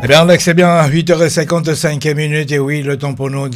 bien, Alex, c'est bien 8h55 et oui, le temps pour nous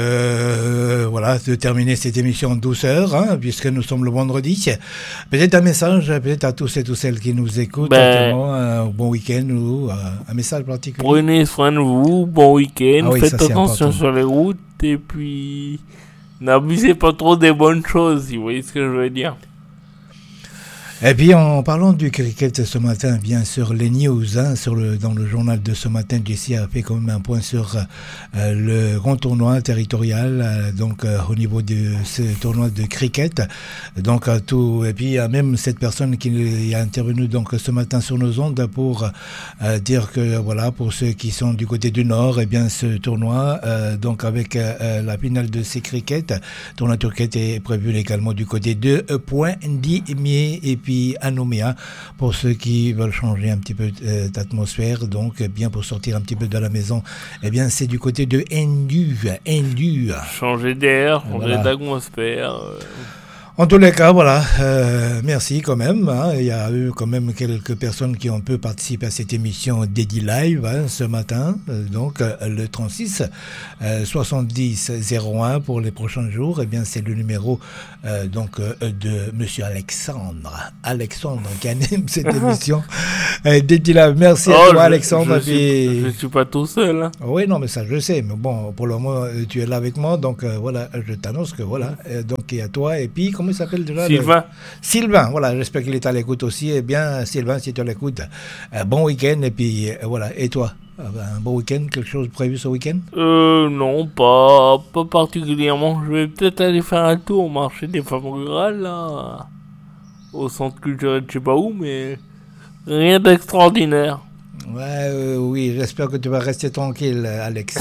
de terminer cette émission en douceur, puisque nous sommes le vendredi. Peut-être un message, peut-être à tous et toutes celles qui nous écoutent, un bon week-end ou un message particulier. Prenez soin de vous, bon week-end, faites ça, attention sur les routes et puis n'abusez pas trop des bonnes choses, si vous voyez ce que je veux dire. Et puis en parlant du cricket ce matin, bien sûr les news, dans le journal de ce matin, Jessie a fait quand même un point sur le grand tournoi territorial, au niveau de ce tournoi de cricket. Donc tout, et puis il y a même cette personne qui est intervenue donc ce matin sur nos ondes pour dire que voilà, pour ceux qui sont du côté du nord, et bien ce tournoi avec la finale de ces cricket, tournoi de cricket est prévu également du côté de Pointe-Dimier et puis à Nouméa, pour ceux qui veulent changer un petit peu d'atmosphère, donc bien pour sortir un petit peu de la maison, eh bien c'est du côté de Ndu. Changer d'air, changer d'atmosphère. En tous les cas, voilà, merci quand même. Il y a eu quand même quelques personnes qui ont pu participer à cette émission Dédi Live ce matin. Le 36 70 01 pour les prochains jours. Eh bien, c'est le numéro de Monsieur Alexandre qui anime cette émission Dédi Live. Merci à toi, Alexandre. Je suis pas tout seul. Oui, non, mais ça je sais. Mais bon, pour le moment, tu es là avec moi, donc voilà, je t'annonce que voilà. Donc il y a toi et puis comment il s'appelle déjà? Sylvain, voilà, j'espère qu'il est à l'écoute aussi. Eh bien, Sylvain, si tu l'écoutes, bon week-end, et puis voilà. Et toi, un bon week-end, quelque chose prévu ce week-end? Non, pas particulièrement. Je vais peut-être aller faire un tour au marché des femmes rurales, là, au centre culturel, je sais pas où, mais rien d'extraordinaire. Oui, j'espère que tu vas rester tranquille, Alex.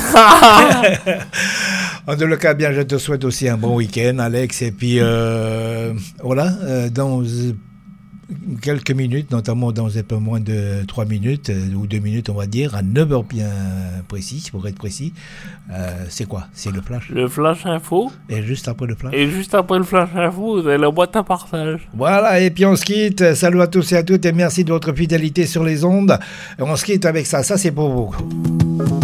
En tout cas, bien, je te souhaite aussi un bon week-end, Alex. Et puis, dans quelques minutes, notamment dans un peu moins de 3 minutes ou 2 minutes, on va dire, à 9h bien précis, pour être précis. C'est quoi? C'est le flash. Le flash info. Et juste après le flash. Et juste après le flash info, vous avez la boîte à partage. Voilà, et puis on se quitte. Salut à tous et à toutes et merci de votre fidélité sur les ondes. On se quitte avec ça. Ça, c'est pour vous.